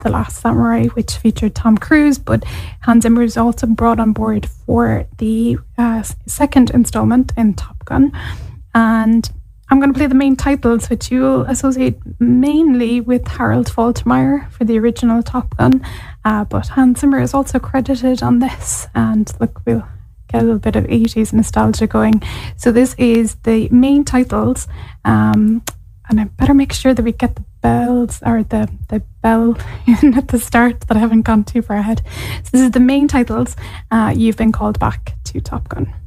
The Last Samurai, which featured Tom Cruise, but Hans Zimmer is also brought on board for the second installment in Top Gun. And I'm going to play the main titles, which you'll associate mainly with Harold Faltermeyer for the original Top Gun. But Hans Zimmer is also credited on this. And look, we'll get a little bit of 80s nostalgia going. So this is the main titles. And I better make sure that we get the bells, or the bell in at the start, that I haven't gone too far ahead. So this is the main titles. You've been called back to Top Gun.